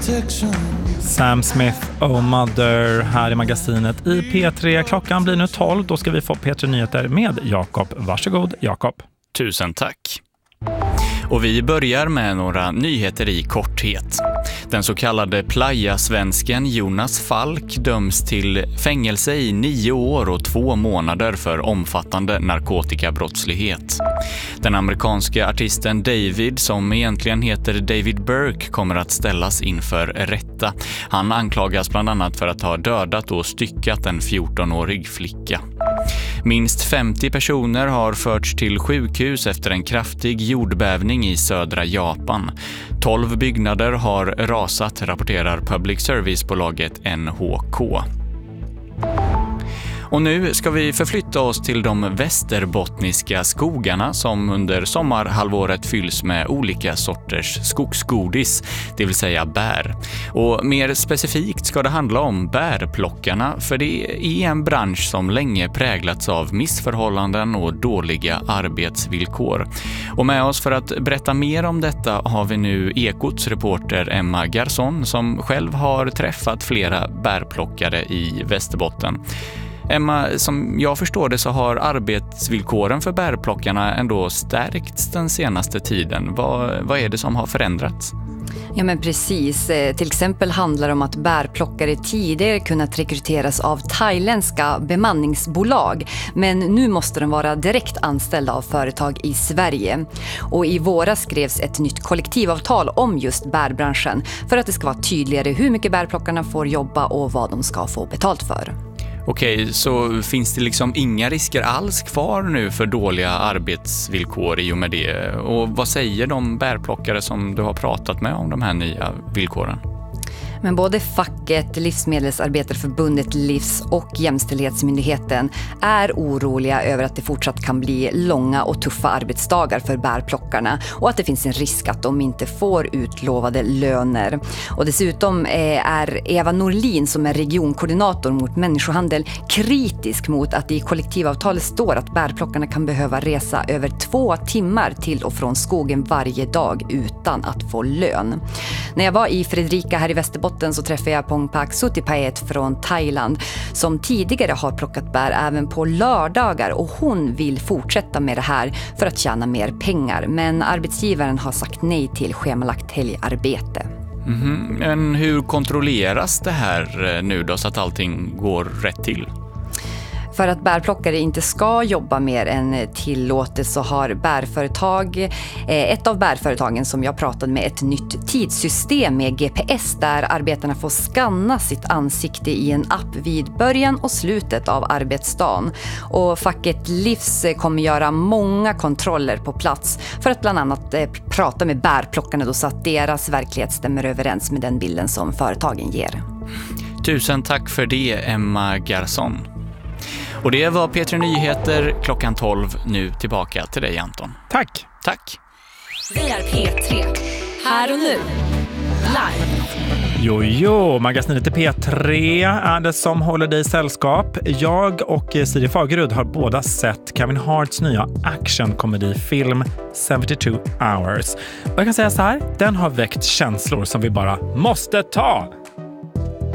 Sam Smith, Oh Mother, här i magasinet i P3. Klockan blir nu 12, då ska vi få P3 Nyheter med Jakob. Varsågod, Jakob. Tusen tack. Och vi börjar med några nyheter i korthet. Den så kallade playa-svensken Jonas Falk döms till fängelse i 9 år och 2 månader för omfattande narkotikabrottslighet. Den amerikanska artisten David, som egentligen heter David Burke, kommer att ställas inför rätta. Han anklagas bland annat för att ha dödat och styckat en 14-årig flicka. Minst 50 personer har förts till sjukhus efter en kraftig jordbävning i södra Japan. 12 byggnader har rasat, rapporterar public service-bolaget NHK. Och nu ska vi förflytta oss till de västerbottniska skogarna som under sommarhalvåret fylls med olika sorters skogsgodis, det vill säga bär. Och mer specifikt ska det handla om bärplockarna, för det är en bransch som länge präglats av missförhållanden och dåliga arbetsvillkor. Och med oss för att berätta mer om detta har vi nu Ekots reporter Emma Garson som själv har träffat flera bärplockare i Västerbotten. Emma, som jag förstår det så har arbetsvillkoren för bärplockarna ändå stärkts den senaste tiden. Vad är det som har förändrats? Ja men precis, till exempel handlar det om att bärplockare tidigare kunnat rekryteras av thailändska bemanningsbolag, men nu måste de vara direkt anställda av företag i Sverige. Och i våras skrevs ett nytt kollektivavtal om just bärbranschen för att det ska vara tydligare hur mycket bärplockarna får jobba och vad de ska få betalt för. Okej, så finns det liksom inga risker alls kvar nu för dåliga arbetsvillkor i och med det? Och vad säger de bärplockare som du har pratat med om de här nya villkoren? Men både facket, Livsmedelsarbetarförbundet Livs och Jämställdhetsmyndigheten är oroliga över att det fortsatt kan bli långa och tuffa arbetsdagar för bärplockarna och att det finns en risk att de inte får utlovade löner. Och dessutom är Eva Norlin, som är regionkoordinator mot människohandel, kritisk mot att det i kollektivavtalet står att bärplockarna kan behöva resa över 2 timmar till och från skogen varje dag utan att få lön. När jag var i Fredrika här i Västerbotten så träffade jag Pongpak Sutipayet från Thailand som tidigare har plockat bär även på lördagar, och hon vill fortsätta med det här för att tjäna mer pengar, men arbetsgivaren har sagt nej till schemalagt helgarbete. Men hur kontrolleras det här nu då så att allting går rätt till? För att bärplockare inte ska jobba mer än tillåtet så har ett av bärföretagen som jag pratade med ett nytt tidssystem med GPS där arbetarna får skanna sitt ansikte i en app vid början och slutet av arbetsdagen. Och facket Livs kommer göra många kontroller på plats för att bland annat prata med bärplockarna då så att deras verklighet stämmer överens med den bilden som företagen ger. Tusen tack för det, Emma Garson. Och det var P3 Nyheter klockan 12. Nu tillbaka till dig, Anton. Tack. Tack. Vi är P3. Här och nu. Live. Jo, magasinet till P3 är det som håller dig i sällskap. Jag och Siri Fagerud har båda sett Kevin Harts nya actionkomedifilm 72 Hours. Och jag kan säga så här, den har väckt känslor som vi bara måste ta.